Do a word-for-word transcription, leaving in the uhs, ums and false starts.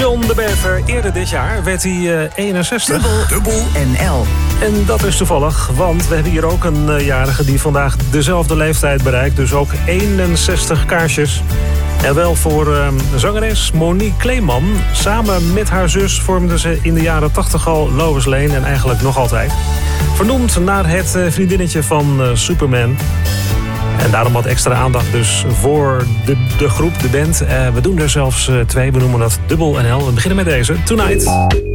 John de Bever, eerder dit jaar werd hij uh, eenenzestig. Dubbel, dubbel N L. En dat is toevallig, want we hebben hier ook een uh, jarige die vandaag dezelfde leeftijd bereikt. Dus ook eenenzestig kaarsjes. En wel voor uh, zangeres Monique Kleeman. Samen met haar zus vormden ze in de jaren tachtig al Lois Lane en eigenlijk nog altijd. Vernoemd naar het uh, vriendinnetje van uh, Superman. En daarom wat extra aandacht dus voor de, de groep, de band. Uh, we doen er zelfs uh, twee, we noemen dat Dubbel N L. We beginnen met deze, Tonight.